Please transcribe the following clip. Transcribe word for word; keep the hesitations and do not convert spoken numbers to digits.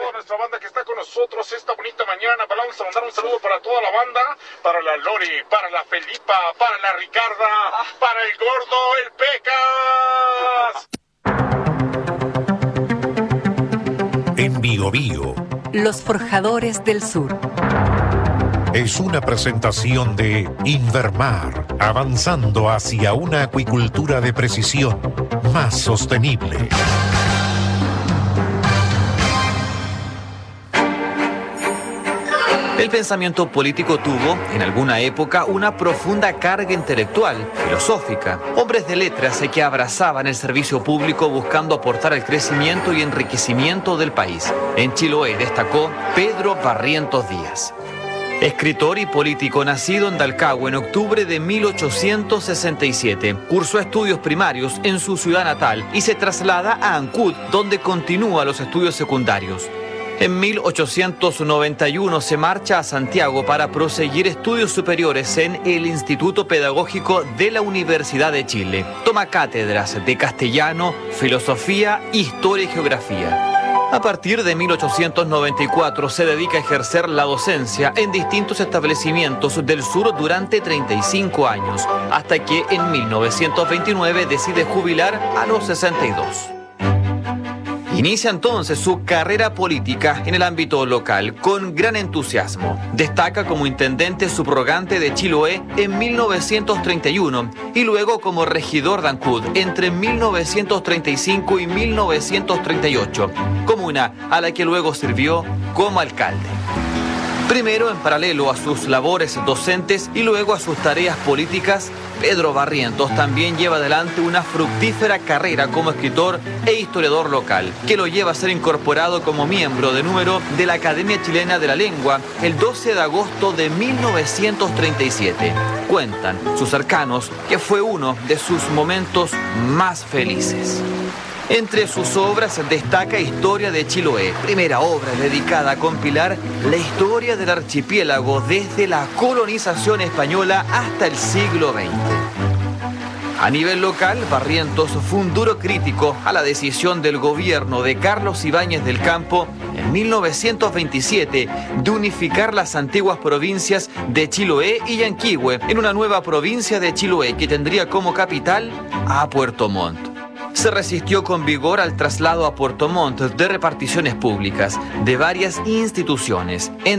toda nuestra banda que está con nosotros esta bonita mañana. Vamos a mandar un saludo para toda la banda, para la Lori, para la Felipa, para la Ricarda, para el Gordo, el Pecas. En Bio Bio, Los Forjadores del Sur. Es una presentación de Invermar, avanzando hacia una acuicultura de precisión más sostenible. El pensamiento político tuvo, en alguna época, una profunda carga intelectual, filosófica. Hombres de letras que abrazaban el servicio público buscando aportar al crecimiento y enriquecimiento del país. En Chiloé destacó Pedro Barrientos Díaz. Escritor y político nacido en Dalcahue en octubre de mil ochocientos sesenta y siete. Cursó estudios primarios en su ciudad natal y se traslada a Ancud, donde continúa los estudios secundarios. En mil ochocientos noventa y uno se marcha a Santiago para proseguir estudios superiores en el Instituto Pedagógico de la Universidad de Chile. Toma cátedras de castellano, filosofía, historia y geografía. A partir de mil ochocientos noventa y cuatro se dedica a ejercer la docencia en distintos establecimientos del sur durante treinta y cinco años, hasta que en mil novecientos veintinueve decide jubilar a los sesenta y dos. Inicia entonces su carrera política en el ámbito local con gran entusiasmo. Destaca como intendente subrogante de Chiloé en mil novecientos treinta y uno y luego como regidor de Ancud entre mil novecientos treinta y cinco y mil novecientos treinta y ocho, comuna a la que luego sirvió como alcalde. Primero en paralelo a sus labores docentes y luego a sus tareas políticas, Pedro Barrientos también lleva adelante una fructífera carrera como escritor e historiador local, que lo lleva a ser incorporado como miembro de número de la Academia Chilena de la Lengua el doce de agosto de mil novecientos treinta y siete. Cuentan sus cercanos que fue uno de sus momentos más felices. Entre sus obras destaca Historia de Chiloé, primera obra dedicada a compilar la historia del archipiélago desde la colonización española hasta el siglo veinte. A nivel local, Barrientos fue un duro crítico a la decisión del gobierno de Carlos Ibáñez del Campo en mil novecientos veintisiete de unificar las antiguas provincias de Chiloé y Yanquihue en una nueva provincia de Chiloé que tendría como capital a Puerto Montt. Se resistió con vigor al traslado a Puerto Montt de reparticiones públicas de varias instituciones,